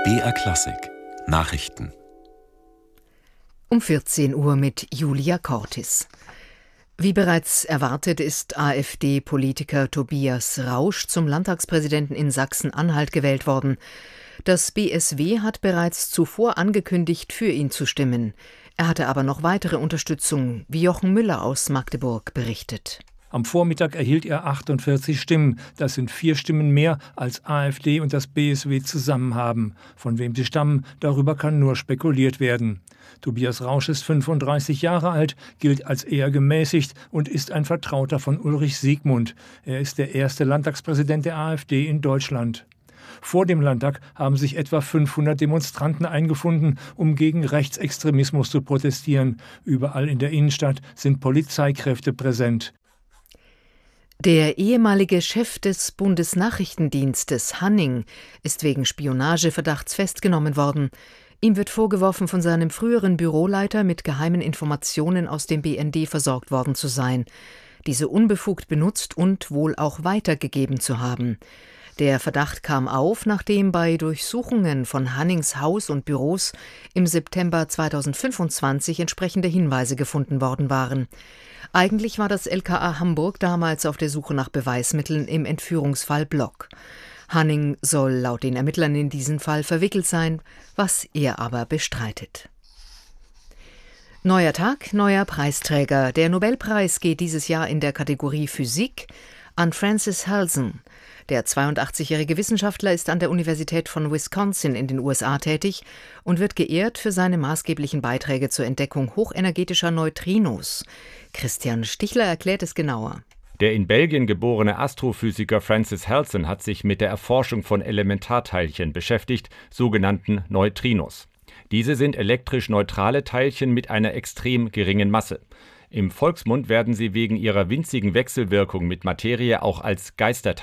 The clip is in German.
BR Klassik Nachrichten Um 14 Uhr mit Julia Cortis. Wie bereits erwartet ist AfD-Politiker Tobias Rausch zum Landtagspräsidenten in Sachsen-Anhalt gewählt worden. Das BSW hat bereits zuvor angekündigt, für ihn zu stimmen. Er hatte aber noch weitere Unterstützung, wie Jochen Müller aus Magdeburg berichtet. Am Vormittag erhielt er 48 Stimmen. Das sind 4 Stimmen mehr, als AfD und das BSW zusammen haben. Von wem sie stammen, darüber kann nur spekuliert werden. Tobias Rausch ist 35 Jahre alt, gilt als eher gemäßigt und ist ein Vertrauter von Ulrich Siegmund. Er ist der erste Landtagspräsident der AfD in Deutschland. Vor dem Landtag haben sich etwa 500 Demonstranten eingefunden, um gegen Rechtsextremismus zu protestieren. Überall in der Innenstadt sind Polizeikräfte präsent. Der ehemalige Chef des Bundesnachrichtendienstes Hanning ist wegen Spionageverdachts festgenommen worden. Ihm wird vorgeworfen, von seinem früheren Büroleiter mit geheimen Informationen aus dem BND versorgt worden zu sein, diese unbefugt benutzt und wohl auch weitergegeben zu haben. Der Verdacht kam auf, nachdem bei Durchsuchungen von Hannings Haus und Büros im September 2025 entsprechende Hinweise gefunden worden waren. Eigentlich war das LKA Hamburg damals auf der Suche nach Beweismitteln im Entführungsfall Block. Hanning soll laut den Ermittlern in diesen Fall verwickelt sein, was er aber bestreitet. Neuer Tag, neuer Preisträger. Der Nobelpreis geht dieses Jahr in der Kategorie Physik an Francis Halsen. Der 82-jährige Wissenschaftler ist an der Universität von Wisconsin in den USA tätig und wird geehrt für seine maßgeblichen Beiträge zur Entdeckung hochenergetischer Neutrinos. Christian Stichler erklärt es genauer. Der in Belgien geborene Astrophysiker Francis Halsen hat sich mit der Erforschung von Elementarteilchen beschäftigt, sogenannten Neutrinos. Diese sind elektrisch neutrale Teilchen mit einer extrem geringen Masse. Im Volksmund werden sie wegen ihrer winzigen Wechselwirkung mit Materie auch als Geisterteilchen